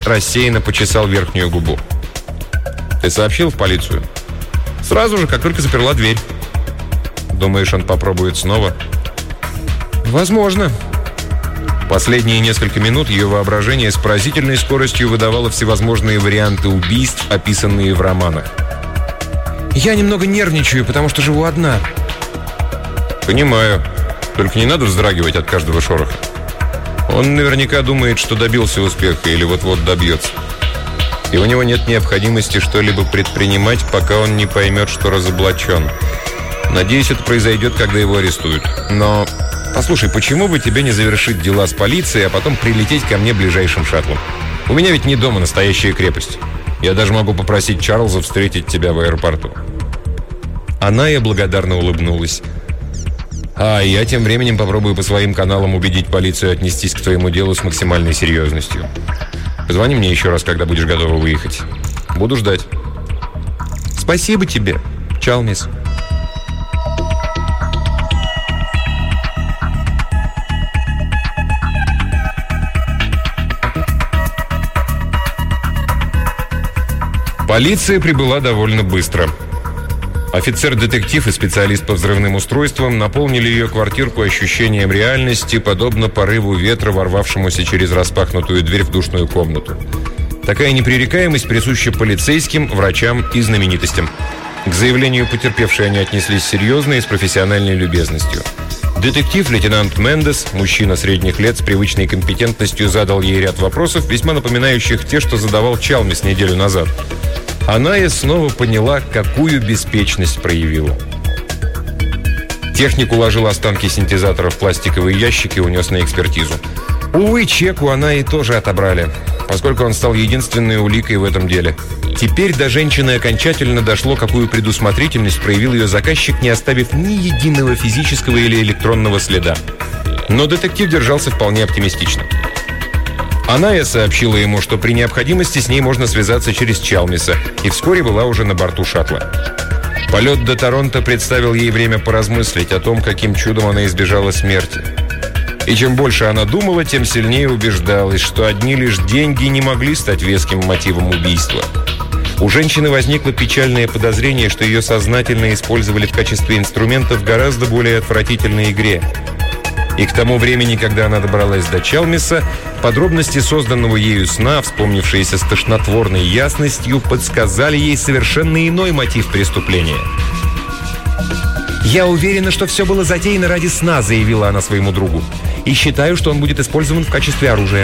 рассеянно почесал верхнюю губу. «Ты сообщил в полицию?» «Сразу же, как только заперла дверь». «Думаешь, он попробует снова?» «Возможно». Последние несколько минут ее воображение с поразительной скоростью выдавало всевозможные варианты убийств, описанные в романах. «Я немного нервничаю, потому что живу одна». «Понимаю. Только не надо вздрагивать от каждого шороха. Он наверняка думает, что добился успеха или вот-вот добьется. И у него нет необходимости что-либо предпринимать, пока он не поймет, что разоблачен. Надеюсь, это произойдет, когда его арестуют. Но, послушай, почему бы тебе не завершить дела с полицией, а потом прилететь ко мне ближайшим шаттлом? У меня ведь не дома настоящая крепость. Я даже могу попросить Чарльза встретить тебя в аэропорту». Аная благодарно улыбнулась. «А я тем временем попробую по своим каналам убедить полицию отнестись к твоему делу с максимальной серьезностью. Позвони мне еще раз, когда будешь готова выехать. Буду ждать». «Спасибо тебе, Чалмис». Полиция прибыла довольно быстро. Офицер-детектив и специалист по взрывным устройствам наполнили ее квартирку ощущением реальности, подобно порыву ветра, ворвавшемуся через распахнутую дверь в душную комнату. Такая непререкаемость присуща полицейским, врачам и знаменитостям. К заявлению потерпевшей они отнеслись серьезно и с профессиональной любезностью. Детектив лейтенант Мендес, мужчина средних лет с привычной компетентностью, задал ей ряд вопросов, весьма напоминающих те, что задавал Чалмис неделю назад. Аная снова поняла, какую беспечность проявила. Техник уложил останки синтезатора в пластиковые ящики и унес на экспертизу. Увы, чек у Анаи тоже отобрали, поскольку он стал единственной уликой в этом деле. Теперь до женщины окончательно дошло, какую предусмотрительность проявил ее заказчик, не оставив ни единого физического или электронного следа. Но детектив держался вполне оптимистично. Аная сообщила ему, что при необходимости с ней можно связаться через Чалмиса, и вскоре была уже на борту шаттла. Полет до Торонто представил ей время поразмыслить о том, каким чудом она избежала смерти. И чем больше она думала, тем сильнее убеждалась, что одни лишь деньги не могли стать веским мотивом убийства. У женщины возникло печальное подозрение, что ее сознательно использовали в качестве инструмента в гораздо более отвратительной игре. И к тому времени, когда она добралась до Чалмиса, подробности созданного ею сна, вспомнившиеся с тошнотворной ясностью, подсказали ей совершенно иной мотив преступления. «Я уверена, что все было затеяно ради сна», — заявила она своему другу. «И считаю, что он будет использован в качестве оружия».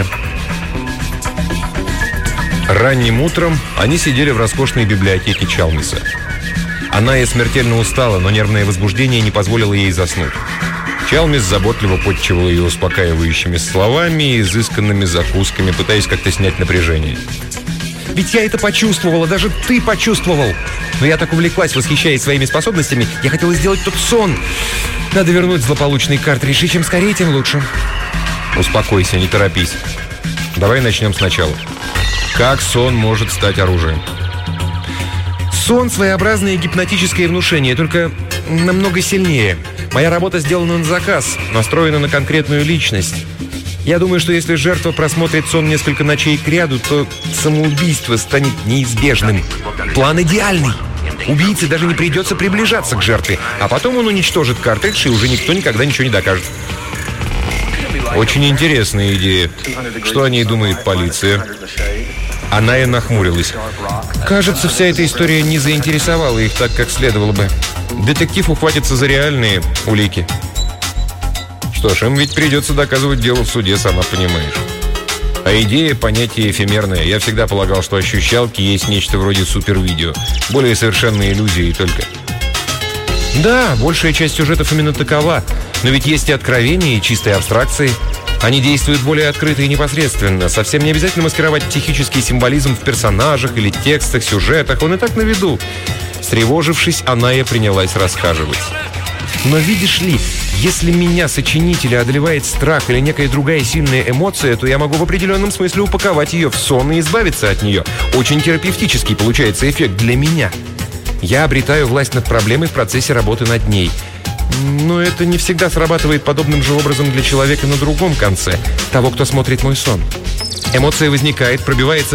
Ранним утром они сидели в роскошной библиотеке Чалмиса. Аная смертельно устала, но нервное возбуждение не позволило ей заснуть. Чалмис заботливо подчивал ее успокаивающими словами и изысканными закусками, пытаясь как-то снять напряжение. «Ведь я это почувствовала, даже ты почувствовал. Но я так увлеклась, восхищаясь своими способностями, я хотела сделать тот сон. Надо вернуть злополучный картридж, и чем скорее, тем лучше». «Успокойся, не торопись. Давай начнем сначала. Как сон может стать оружием?» Сон – своеобразное гипнотическое внушение, только намного сильнее. Моя работа сделана на заказ, настроена на конкретную личность. Я думаю, что если жертва просмотрит сон несколько ночей кряду, то самоубийство станет неизбежным. План идеальный. Убийце даже не придется приближаться к жертве, а потом он уничтожит картридж, и уже никто никогда ничего не докажет. Очень интересная идея. Что о ней думает полиция? Аная нахмурилась. Кажется, вся эта история не заинтересовала их так, как следовало бы. Детектив ухватится за реальные улики. Что ж, им ведь придется доказывать дело в суде, сама понимаешь. А идея – понятие эфемерное. Я всегда полагал, что ощущалки есть нечто вроде супервидео. Более совершенные иллюзии только. Да, большая часть сюжетов именно такова. Но ведь есть и откровения, и чистые абстракции. Они действуют более открыто и непосредственно. Совсем не обязательно маскировать психический символизм в персонажах или текстах, сюжетах. Он и так на виду. Встревожившись, Аная принялась расхаживать. Но видишь ли, если меня, сочинителя, одолевает страх или некая другая сильная эмоция, то я могу в определенном смысле упаковать ее в сон и избавиться от нее. Очень терапевтический получается эффект для меня. Я обретаю власть над проблемой в процессе работы над ней. Но это не всегда срабатывает подобным же образом для человека на другом конце, того, кто смотрит мой сон. Эмоция возникает, пробивается